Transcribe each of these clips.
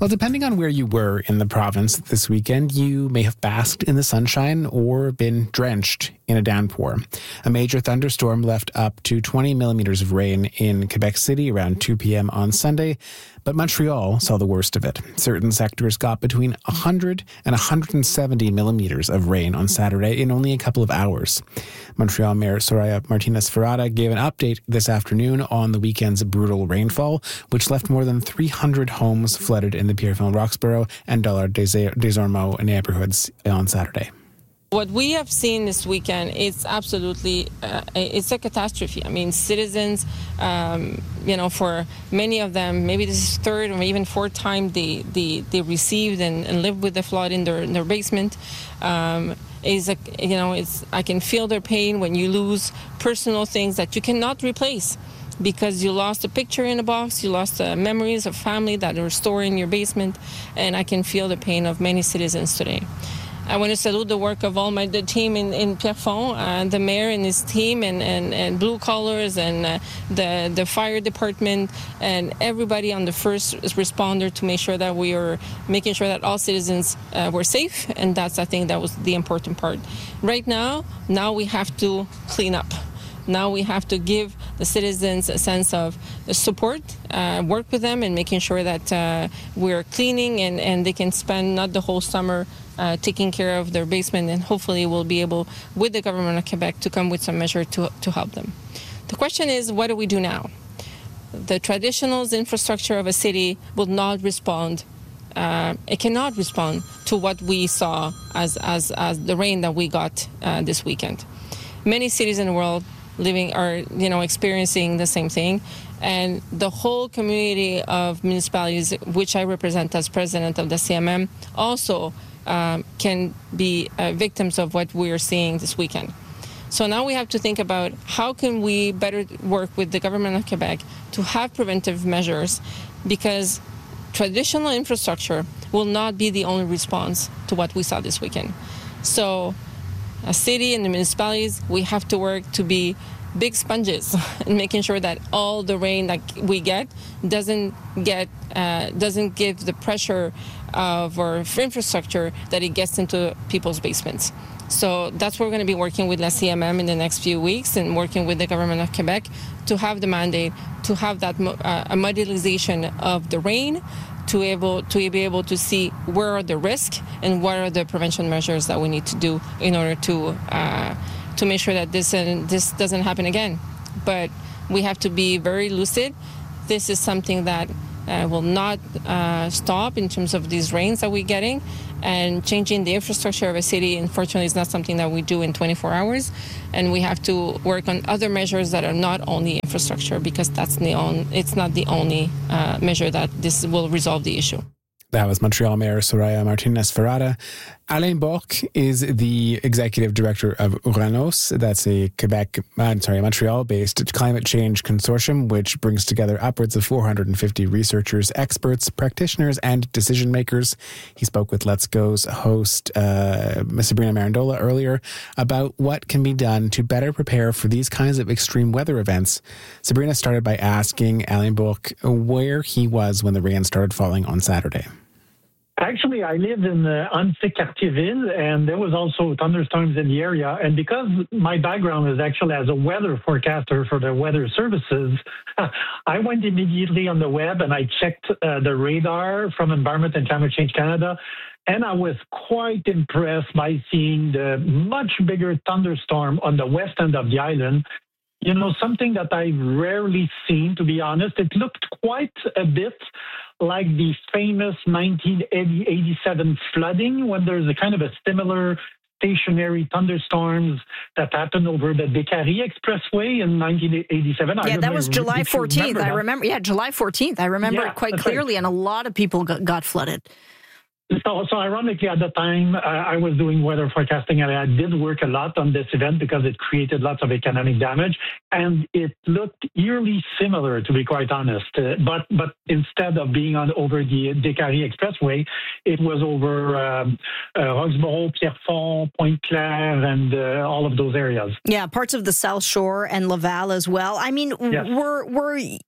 Well, depending on where you were in the province this weekend, you may have basked in the sunshine or been drenched in a downpour. A major thunderstorm left up to 20 millimeters of rain in Quebec City around 2 p.m. on Sunday, but Montreal saw the worst of it. Certain sectors got between 100 and 170 millimeters of rain on Saturday in only a couple of hours. Montreal Mayor Soraya Martinez-Ferrada gave an update this afternoon on the weekend's brutal rainfall, which left more than 300 homes flooded in the Pierrefield-Roxborough and Dollard-des-Ormeaux neighborhoods on Saturday. What we have seen this weekend is absolutely, it's a catastrophe. I mean, citizens, for many of them, maybe this is third or even fourth time they received and lived with the flood in their basement. I can feel their pain when you lose personal things that you cannot replace, because you lost a picture in a box, you lost memories of family that are stored in your basement, and I can feel the pain of many citizens today. I want to salute the work of all the team in Pierrefonds, the mayor and his team, and Blue Collars, and the fire department, and everybody on the first responder to make sure that we are making sure that all citizens were safe, and I think that was the important part. Right now we have to clean up. Now we have to give the citizens a sense of support, work with them, and making sure that we're cleaning and they can spend not the whole summer taking care of their basement, and hopefully we'll be able, with the government of Quebec, to come with some measure to help them. The question is, what do we do now? The traditional infrastructure of a city will not respond. It cannot respond to what we saw as the rain that we got this weekend. Many cities in the world are experiencing the same thing, and the whole community of municipalities, which I represent as president of the CMM, also can be victims of what we are seeing this weekend. So now we have to think about how can we better work with the government of Quebec to have preventive measures, because traditional infrastructure will not be the only response to what we saw this weekend. So a city and the municipalities, we have to work to be big sponges and making sure that all the rain that we get doesn't give the pressure of our infrastructure that it gets into people's basements. So that's what we're going to be working with La CMM in the next few weeks, and working with the government of Quebec to have the mandate to have that a modelization of the rain, to be able to see where are the risks and what are the prevention measures that we need to do in order to make sure that this doesn't happen again. But we have to be very lucid. This is something that will not stop in terms of these rains that we're getting, and changing the infrastructure of a city, unfortunately, is not something that we do in 24 hours. And we have to work on other measures that are not only infrastructure, because it's not the only measure that this will resolve the issue. That was Montreal Mayor Soraya Martinez-Ferrada. Alain Bourque is the executive director of Uranos. That's a Montreal-based climate change consortium, which brings together upwards of 450 researchers, experts, practitioners, and decision makers. He spoke with Let's Go's host, Sabrina Marandola, earlier about what can be done to better prepare for these kinds of extreme weather events. Sabrina started by asking Alain Bourque where he was when the rain started falling on Saturday. Actually, I live in Annecy-Cartierville, and there was also thunderstorms in the area. And because my background is actually as a weather forecaster for the weather services, I went immediately on the web and I checked the radar from Environment and Climate Change Canada. And I was quite impressed by seeing the much bigger thunderstorm on the west end of the island. You know, something that I've rarely seen, to be honest. It looked quite a bit like the famous 1987 flooding, when there's a kind of a similar stationary thunderstorms that happened over the Décarie Expressway in 1987. Yeah, that was July 14th. I remember. Yeah, July 14th. I remember it quite clearly, and a lot of people got flooded. So ironically, at the time, I was doing weather forecasting, and I did work a lot on this event because it created lots of economic damage, and it looked eerily similar, to be quite honest. But instead of being over the Décarie Expressway, it was over Roxborough, Pierrefonds, Pointe-Claire, and all of those areas. Yeah, parts of the South Shore and Laval as well. I mean, yes. were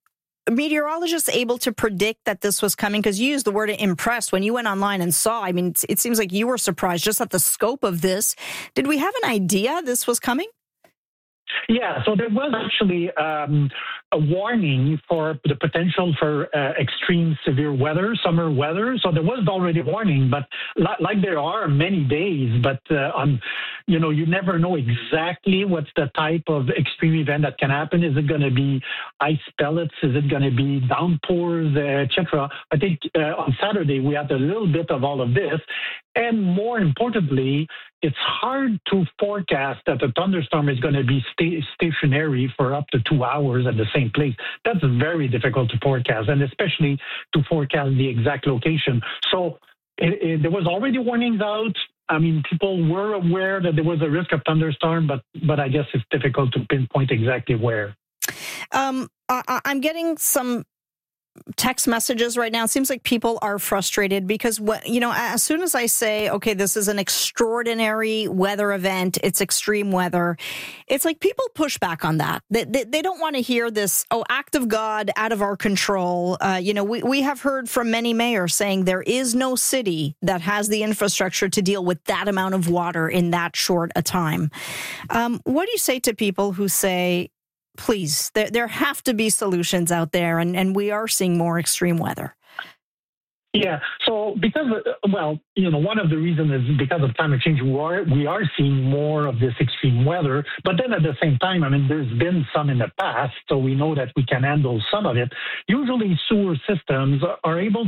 meteorologists able to predict that this was coming? Because you used the word impressed when you went online and saw. I mean, it seems like you were surprised just at the scope of this. Did we have an idea this was coming? Yeah, so there was actually a warning for the potential for extreme severe weather, summer weather. So there was already a warning, but like there are many days, but you never know exactly what's the type of extreme event that can happen. Is it going to be ice pellets? Is it going to be downpours, etc.? I think on Saturday we had a little bit of all of this. And more importantly, it's hard to forecast that a thunderstorm is going to be stationary for up to 2 hours at the same place. That's very difficult to forecast, and especially to forecast the exact location. So there was already warnings out. I mean, people were aware that there was a risk of thunderstorm, but I guess it's difficult to pinpoint exactly where. I'm getting some text messages right now. It seems like people are frustrated because, as soon as I say, okay, this is an extraordinary weather event, it's extreme weather, it's like people push back on that. They don't want to hear this, act of God out of our control. We have heard from many mayors saying there is no city that has the infrastructure to deal with that amount of water in that short a time. What do you say to people who say, please, there have to be solutions out there, and we are seeing more extreme weather? Yeah, so because, one of the reasons is because of climate change, we are seeing more of this extreme weather. But then at the same time, I mean, there's been some in the past, so we know that we can handle some of it. Usually sewer systems are able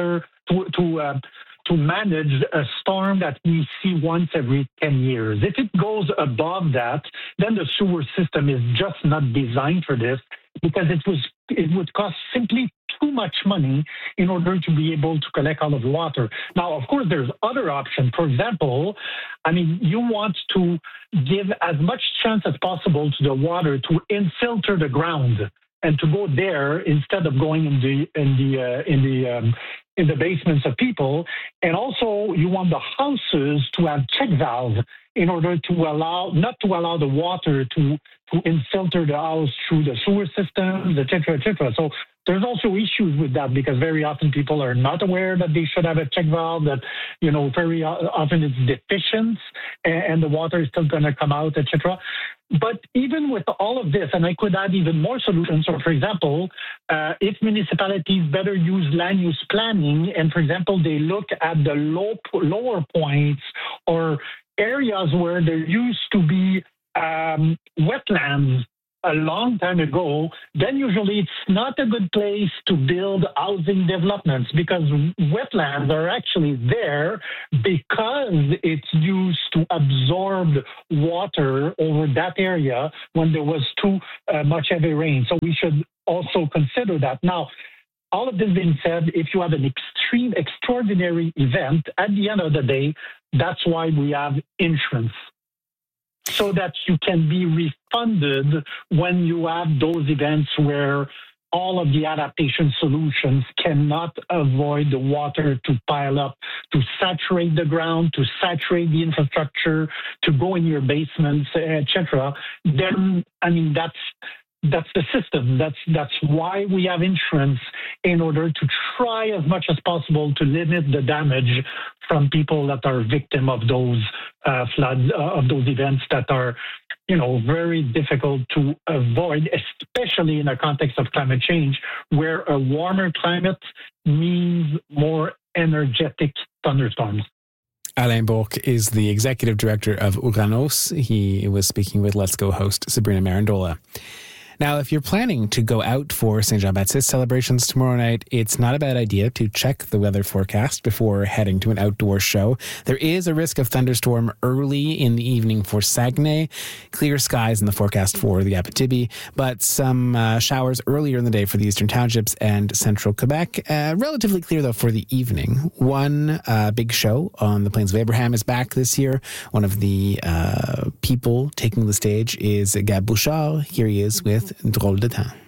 to manage a storm that we see once every 10 years. If it goes above that, then the sewer system is just not designed for this, because it would cost simply too much money in order to be able to collect all of the water. Now, of course, there's other options. For example, I mean, you want to give as much chance as possible to the water to infiltrate the ground and to go there instead of going in the basements of people. And also, you want the houses to have check valves in order to not to allow the water to infiltrate the house through the sewer systems, et cetera, et cetera. So there's also issues with that, because very often people are not aware that they should have a check valve, that, very often it's deficient and the water is still going to come out, et cetera. But even with all of this, and I could add even more solutions. So, for example, if municipalities better use land use planning, and, for example, they look at the lower points or areas where there used to be wetlands a long time ago, then usually it's not a good place to build housing developments, because wetlands are actually there because it's used to absorb water over that area when there was too much heavy rain. So we should also consider that. Now, all of this being said, if you have an extraordinary event, at the end of the day, that's why we have insurance, so that you can be refunded when you have those events where all of the adaptation solutions cannot avoid the water to pile up, to saturate the ground, to saturate the infrastructure, to go in your basements, etc. Then, I mean, that's the system. That's why we have insurance, in order to try as much as possible to limit the damage from people that are victim of those floods, of those events that are, very difficult to avoid, especially in the context of climate change, where a warmer climate means more energetic thunderstorms. Alain Bourque is the executive director of Uranos. He was speaking with Let's Go host Sabrina Marandola. Now, if you're planning to go out for St. Jean-Baptiste celebrations tomorrow night, it's not a bad idea to check the weather forecast before heading to an outdoor show. There is a risk of thunderstorm early in the evening for Saguenay. Clear skies in the forecast for the Abitibi, but some showers earlier in the day for the Eastern Townships and Central Quebec. Relatively clear, though, for the evening. One big show on the Plains of Abraham is back this year. One of the people taking the stage is Gab Bouchard. Here he is with Drôle de Temps.